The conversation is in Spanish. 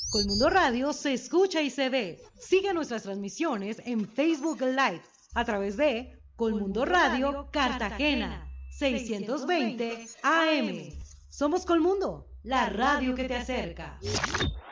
Colmundo Radio se escucha y se ve. Sigue nuestras transmisiones en Facebook Live a través de Colmundo Radio Cartagena 620 AM. Somos Colmundo, la radio que te acerca.